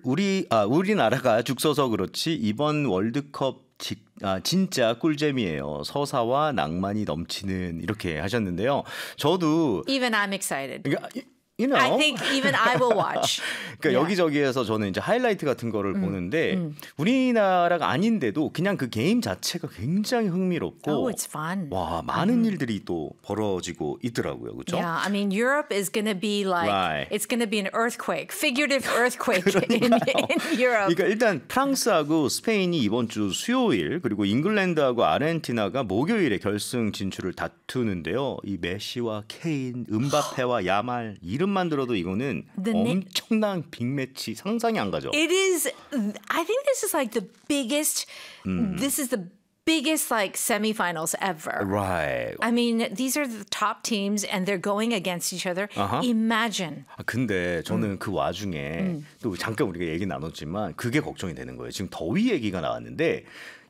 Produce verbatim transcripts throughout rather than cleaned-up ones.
우리 아 우리나라가 죽 서서 그렇지 이번 월드컵 지, 아, 진짜 꿀잼이에요. 서사와 낭만이 넘치는 이렇게 하셨는데요. 저도 Even I'm excited. 그러니까, you know. I think even I will watch. 그러니까 Yeah. 여기저기에서 저는 이제 하이라이트 같은 거를 음, 보는데 음. 우리나라가 아닌데도 그냥 그 게임 자체가 굉장히 흥미롭고 Oh, it's fun. 와 많은 일들이 또 벌어지고 있더라고요, 그렇죠? Yeah, I mean Europe is going to be like Right. it's going to be an earthquake, figurative earthquake in, in Europe. 그러니까 일단 프랑스하고 스페인이 이번 주 수요일 그리고 잉글랜드하고 아르헨티나가 목요일에 결승 진출을 다투는데요. 이 메시와 케인, 음바페와 야말 이름만 들어도 이거는 The na- 엄청난 빅매치 상상이 안 가죠. It is. I think this is like the biggest. This is the biggest like semifinals ever. Right. I mean, these are the top teams, and they're going against each other. Uh-huh. Imagine. 아, 근데 저는 그 와중에 또 잠깐 우리가 얘기 나눴지만 그게 걱정이 되는 거예요. 지금 더위 얘기가 나왔는데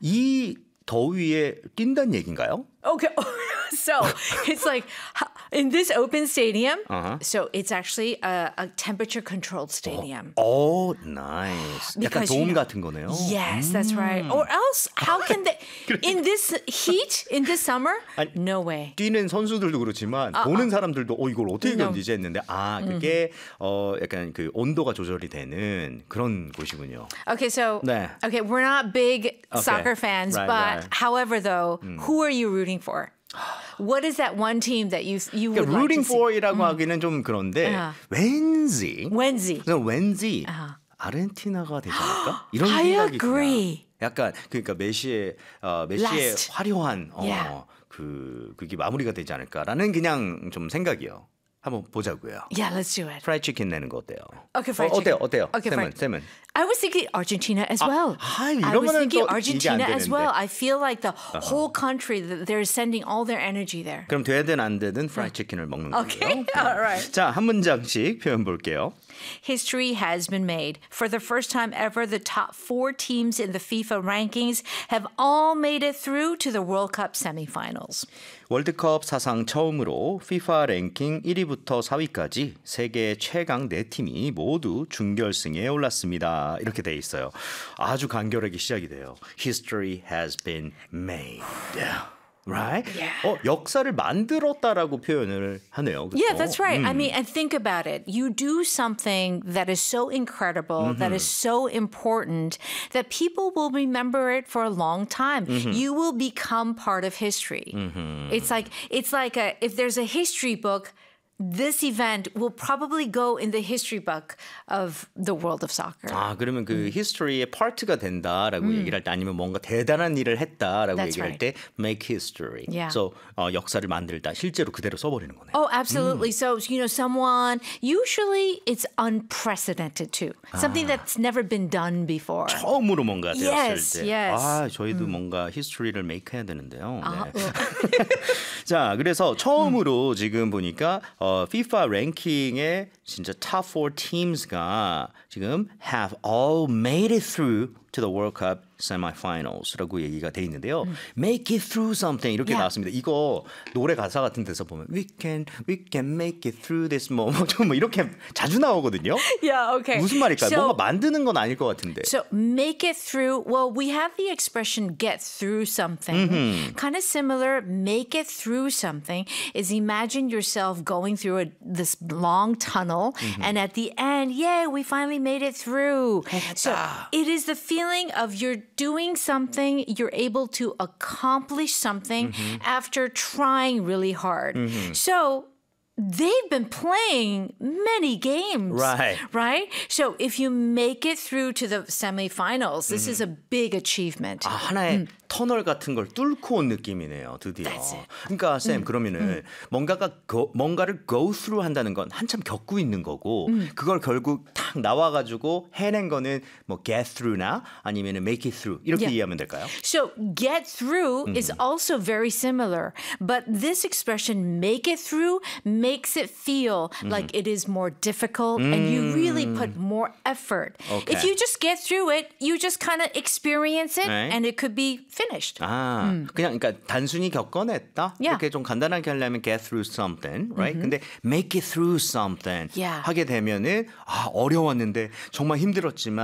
이 더위에 뛴다는 얘기인가요? Okay, so it's like in this open stadium. Uh-huh. So it's actually a, a temperature-controlled stadium. 오, 나이스. 약간 Because, 도움 you know, 같은 거네요. Yes, that's right. Or else, how can they in this heat in this summer? 아니, No way. 뛰는 선수들도 그렇지만 아, 보는 아. 사람들도 어 이걸 어떻게 No. 견디지 했는데 아 그게 어 약간 그 온도가 조절이 되는 그런 곳이군요. Okay, so 네. okay, we're not big soccer fans, Right, but right. however, though, who are you rooting for? What is that one team that you you would 그러니까 like rooting to see? for이라고 하기는 좀 그런데 아. 왠지 Wednesday. 그래서 왠지 아. 아르헨티나가 되지 않을까? 이런 I 생각이 agree. 드나. 약간 그러니까 메시의 어, 메시의 Last. 화려한 어, Yeah. 그 그게 마무리가 되지 않을까라는 그냥 좀 생각이요. 한번 보자고요. Yeah, let's do it. 프라이 치킨 내는 거 어때요? Okay, fried 어, 어때요? chicken. 어때요? Okay, 쌤은 fried- 쌤은 I was thinking Argentina as well. 아, I was 이러면은 thinking 또 이게 안 Argentina as 되는데. well. I feel like the whole country, th- they're sending all their energy there. 그럼 되든 안 되든 프라이 치킨을 먹는 거예요. Okay, all right. 자, 한 문장씩 표현 볼게요. History has been made. For the first time ever, the top four teams in the FIFA rankings have all made it through to the World Cup semifinals. 월드컵 사상 처음으로 피파 랭킹 일 위부터 사 위까지 세계 최강 네 팀이 모두 준결승에 올랐습니다. 이렇게 돼 있어요. 아주 간결하게 시작이 돼요. History has been made. Right? Yeah. 어, 역사를 만들었다라고 표현을 하네요. 그렇죠? Yeah, that's right. I mean, and think about it. You do something that is so incredible, that is so important, that people will remember it for a long time. You will become part of history. It's like it's like a, if there's a history book, this event will probably go in the history book of the world of soccer. 아, 그러면 그 history의 파트가 된다라고 얘기를 할 때 아니면 뭔가 대단한 일을 했다라고 That's 얘기를 할 때 make history. Yeah. So 어, 역사를 만들다 실제로 그대로 써버리는 거네요. Oh, absolutely. So, you know, someone, usually it's unprecedented too. Something that's never been done before. 처음으로 뭔가 되었을 Yes, 때. yes. 아, 저희도 뭔가 히스토리를 메이크 해야 되는데요. 아, 네. 자, 그래서 처음으로 지금 보니까 어, FIFA 랭킹의 진짜 top four teams가 지금 have all made it through to the World Cup semifinals라고 얘기가 돼 있는데요. Make it through something 이렇게 Yeah. 나왔습니다. 이거 노래 가사 같은 데서 보면 we can we can make it through this 뭐, 뭐, 좀 뭐 이렇게 자주 나오거든요. Yeah, okay. 무슨 말일까요? So, 뭔가 만드는 건 아닐 것 같은데. So make it through. Well, we have the expression get through something. Kind of similar. Make it through something is imagine yourself going through a, this long tunnel and at the end, yeah, we finally made it through. So it is the feeling of you're doing something, you're able to accomplish something after trying really hard. So they've been playing many games. Right. Right? So if you make it through to the semifinals, this is a big achievement. 아, 하나의 터널 같은 걸 뚫고 온 느낌이네요, 드디어. That's it. 그러니까 쌤 그러면은 뭔가가 go, 뭔가를 go through 한다는 건 한참 겪고 있는 거고 그걸 결국 탁 나와가지고 해낸 거는 뭐 get through나 아니면은 make it through 이렇게 Yeah. 이해하면 될까요? So get through is also very similar, but this expression make it through makes it feel like it is more difficult and you really put more effort. Okay. If you just get through it, you just kind of experience it Right. and it could be finished. 아, 그냥 그러니까 단순히 겪어냈다 Yeah. 이렇게 좀 간단하게 하려면 get through something, right? 근데 make it through something Yeah. 하게 되면은 아 어려웠는데 정말 힘들었지만